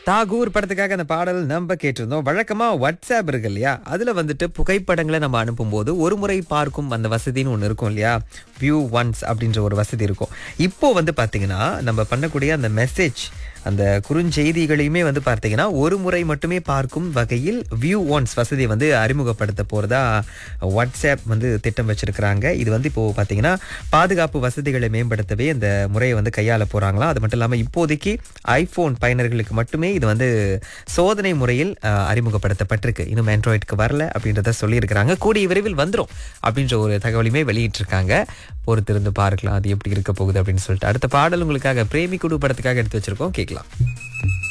தாகூர் படத்துக்காக அந்த பாடல் நம்ம கேட்டிருந்தோம். வழக்கமா வாட்ஸ்அப் இருக்கு இல்லையா, அதுல வந்துட்டு புகைப்படங்களை நம்ம அனுப்பும்போது ஒரு முறை பார்க்கும் அந்த வசதின்னு ஒண்ணு இருக்கும் இல்லையா, வியூ ஒன்ஸ் அப்படின்ற ஒரு வசதி இருக்கும். இப்போ வந்து பாத்தீங்கன்னா நம்ம பண்ணக்கூடிய அந்த மெசேஜ், அந்த குறுஞ்செய்திகளையுமே வந்து பார்த்தீங்கன்னா ஒரு முறை மட்டுமே பார்க்கும் வகையில் வியூ ஒன்ஸ் வசதியை வந்து அறிமுகப்படுத்த போறதா வாட்ஸ்அப் வந்து திட்டம் வச்சிருக்கிறாங்க. இது வந்து இப்போ பார்த்தீங்கன்னா பாதுகாப்பு வசதிகளை மேம்படுத்தவே இந்த முறையை வந்து கையாள போறாங்களாம். அது மட்டும் இல்லாமல் இப்போதைக்கு ஐபோன் பயனர்களுக்கு மட்டுமே இது வந்து சோதனை முறையில் அறிமுகப்படுத்தப்பட்டிருக்கு. இன்னும் ஆண்ட்ராய்டுக்கு வரல அப்படின்றத சொல்லியிருக்கிறாங்க. கூடிய விரைவில் வந்துடும் அப்படின்ற ஒரு தகவலையுமே வெளியிட்டிருக்காங்க. பொறுத்திருந்து பார்க்கலாம் அது எப்படி இருக்க போகுது அப்படின்னு சொல்லிட்டு. அடுத்த பாடல் உங்களுக்காக பிரேமி குடு படத்துக்காக எடுத்து வச்சிருக்கோம், கேட்கலாம்.